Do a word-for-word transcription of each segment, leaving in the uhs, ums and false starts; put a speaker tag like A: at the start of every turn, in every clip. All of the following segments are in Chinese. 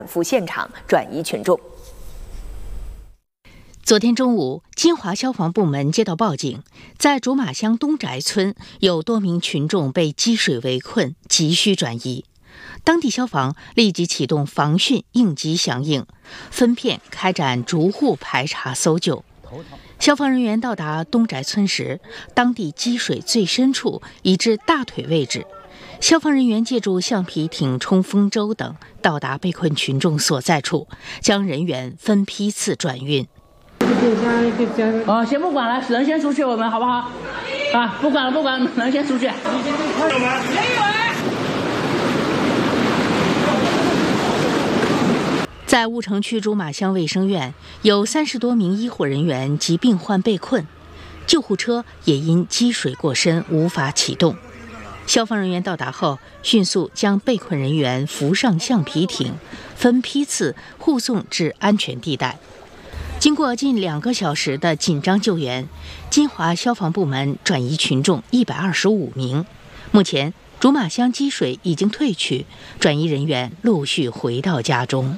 A: 赴现场转移群众。
B: 昨天中午，金华消防部门接到报警，在竹马乡东宅村有多名群众被积水围困，急需转移。当地消防立即启动防汛应急响应，分片开展逐户排查搜救。消防人员到达东宅村时，当地积水最深处已至大腿位置。消防人员借助橡皮艇、冲锋舟等到达被困群众所在处，将人员分批次转运。
C: 哦，先不管了，人先出去，我们好不好？啊，不管了，不管了，人先出去。
B: 在婺城区竹马乡卫生院，有三十多名医护人员及病患被困，救护车也因积水过深无法启动。消防人员到达后，迅速将被困人员扶上橡皮艇，分批次护送至安全地带。经过近两个小时的紧张救援，金华消防部门转移群众一百二十五名。目前，竹马乡积水已经退去，转移人员陆续回到家中。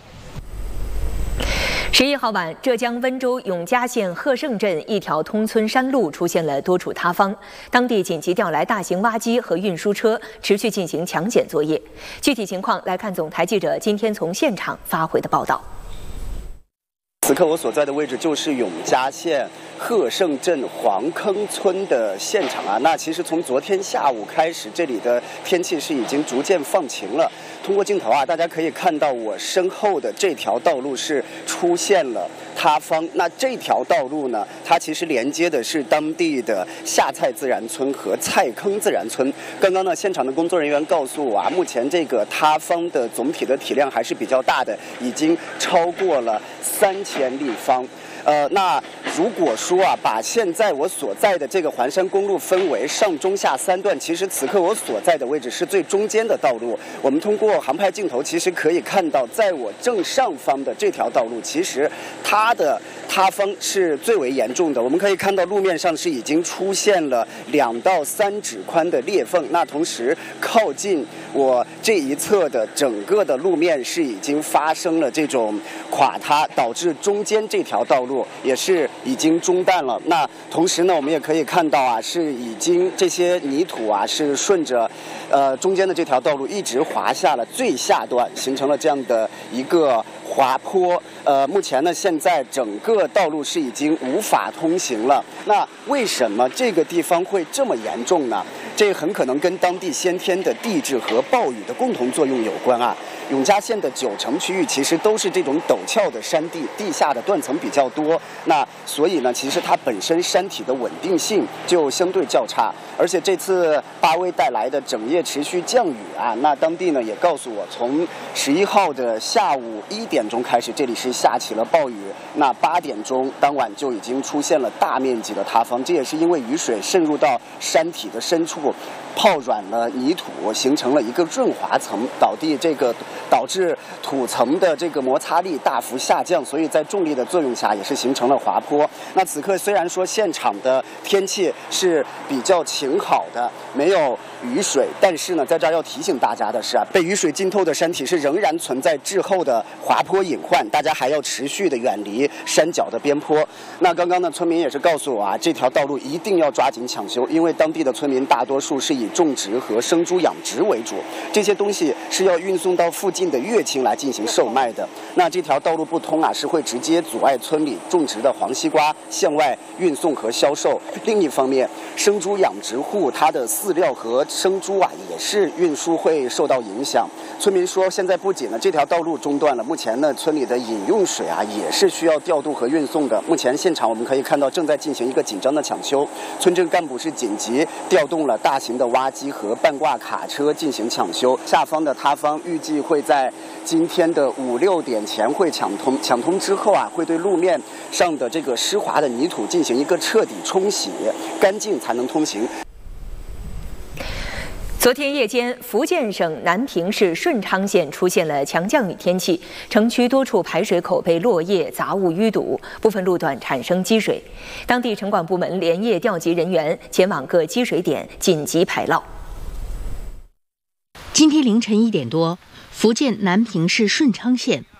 A: 十一号晚，浙江温州永嘉县贺胜镇一条通村山路出现了多处塌方，当地紧急调来大型挖机和运输车，持续进行抢险作业。具体情况来看总台记者今天从现场发回的报道。
D: 此刻我所在的位置就是永嘉县贺胜镇黄坑村的现场啊。那其实从昨天下午开始，这里的天气是已经逐渐放晴了。通过镜头啊，大家可以看到我身后的这条道路是出现了塌方。那这条道路呢，它其实连接的是当地的下蔡自然村和蔡坑自然村。刚刚呢，现场的工作人员告诉我啊，目前这个塌方的总体的体量还是比较大的，已经超过了三千立方。呃，那如果说啊，把现在我所在的这个环山公路分为上中下三段，其实此刻我所在的位置是最中间的道路。我们通过航拍镜头，其实可以看到，在我正上方的这条道路，其实它的塌方是最为严重的。我们可以看到路面上是已经出现了两到三指宽的裂缝。那同时靠近我这一侧的整个的路面是已经发生了这种垮塌，导致中间这条道路也是已经中断了。那同时呢，我们也可以看到啊，是已经这些泥土啊是顺着呃中间的这条道路一直滑下了最下端，形成了这样的一个滑坡。呃，目前呢，现在整个道路是已经无法通行了。那为什么这个地方会这么严重呢？这很可能跟当地先天的地质和暴雨的共同作用有关啊。永嘉县的九成区域其实都是这种陡峭的山地，地下的断层比较多。那所以呢，其实它本身山体的稳定性就相对较差。而且这次八威带来的整夜持续降雨啊，那当地呢也告诉我，从十一号的下午一点钟开始，这里是下起了暴雨。那八点钟当晚就已经出现了大面积的塌方，这也是因为雨水渗入到山体的深处，泡软了泥土，形成了一个润滑层，导致这个导致土层的这个摩擦力大幅下降，所以在重力的作用下也是形成了滑坡。那此刻虽然说现场的天气是比较晴好的，没有雨水，但是呢，在这儿要提醒大家的是啊，被雨水浸透的山体是仍然存在滞后的滑坡隐患，大家还要持续的远离山脚的边坡。那刚刚呢，村民也是告诉我啊，这条道路一定要抓紧抢修，因为当地的村民大多数是以种植和生猪养殖为主，这些东西是要运送到附近的乐清来进行售卖的。那这条道路不通啊，是会直接阻碍村里种植的黄西瓜向外运送和销售。另一方面，生猪养殖户它的饲料和生猪啊，也是运输会受到影响。村民说，现在不仅呢这条道路中断了，目前呢村里的饮用水啊也是需要调度和运送的。目前现场我们可以看到正在进行一个紧张的抢修，村镇干部是紧急调动了大型的挖机和半挂卡车进行抢修。下方的塌方预计会在今天的五六点前会抢通，抢通之后啊，会对路面上的这个湿滑的泥土进行一个彻底冲洗干净，才能通行。
A: 昨天夜间，福建省南平市顺昌县出现了强降雨天气，城区多处排水口被落叶、杂物淤堵，部分路段产生积水。当地城管部门连夜调集人员前往各积水点紧急排涝。
B: 今天凌晨一点多，福建南平市顺昌县